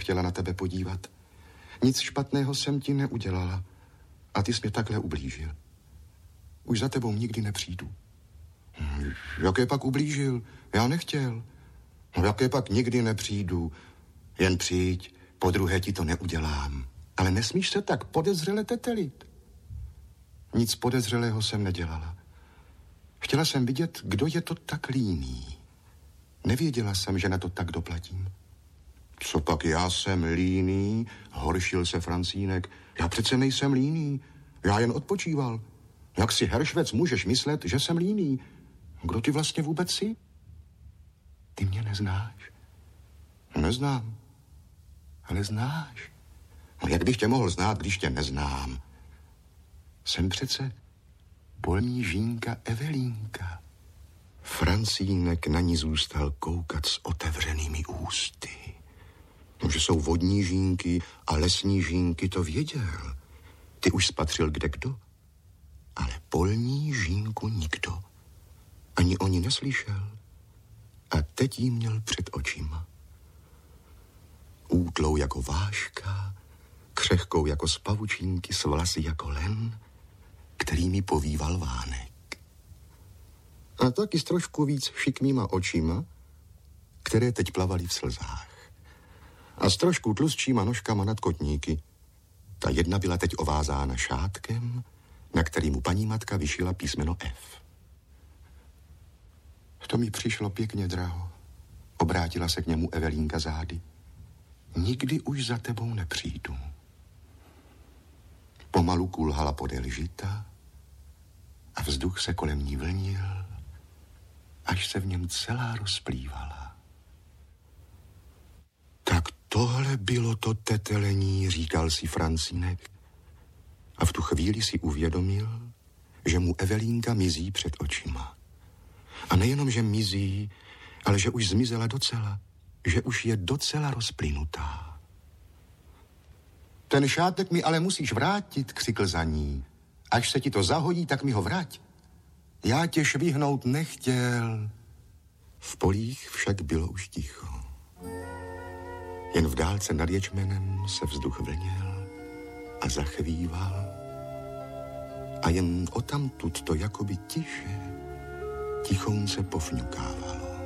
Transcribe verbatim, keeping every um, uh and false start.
chtěla na tebe podívat. Nic špatného jsem ti neudělala. A ty jsi mě takhle ublížil. Už za tebou nikdy nepřijdu. Jaké pak ublížil? Já nechtěl. No, jaké pak nikdy nepřijdu? Jen přijď, po druhé ti to neudělám. Ale nesmíš se tak podezřele tetelit. Nic podezřelého jsem nedělala. Chtěla jsem vidět, kdo je to tak líný. Nevěděla jsem, že na to tak doplatím. Co pak já jsem líný? Horšil se Francínek. Já přece nejsem líný. Já jen odpočíval. Jak si heršvec můžeš myslet, že jsem líný? Kdo ty vlastně vůbec jsi? Ty mě neznáš. Neznám. Ale znáš. No jak bych tě mohl znát, když tě neznám? Jsem přece polní žínka Evelínka. Francínek na ní zůstal koukat s otevřenými ústy. No, že jsou vodní žínky a lesní žínky, to věděl. Ty už spatřil kdekdo, ale polní žínku nikdo. Ani o ní neslyšel. A teď jí měl před očima. Útlou jako váška, křehkou jako z pavučínky, s vlasy jako len, kterými povýval vánek. A taky s trošku víc šikmýma očima, které teď plavaly v slzách. A s trošku tlustšíma nožkama nad kotníky. Ta jedna byla teď ovázána šátkem, na kterýmu paní matka vyšila písmeno F. To mi přišlo pěkně draho. Obrátila se k němu Evelínka zády. Nikdy už za tebou nepřijdu. Pomalu kulhala podél žita a vzduch se kolem ní vlnil, až se v něm celá rozplývala. Tak tohle bylo to tetelení, říkal si Francínek. A v tu chvíli si uvědomil, že mu Evelínka mizí před očima. A nejenom, že mizí, ale že už zmizela docela, že už je docela rozplynutá. Ten šátek mi ale musíš vrátit, křikl za ní. Až se ti to zahodí, tak mi ho vrať. Já tě švihnout nechtěl. V polích však bylo už ticho. Jen v dálce nad ječmenem se vzduch vlnil a zachvíval. A jen odtamtud to jakoby tiše, tichounce pofňukávalo.